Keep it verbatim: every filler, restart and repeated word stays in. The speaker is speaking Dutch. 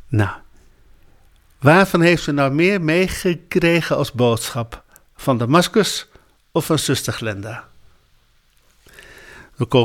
Nou, waarvan heeft u nou meer meegekregen als boodschap? Van Damascus of van zuster Glenda? We komen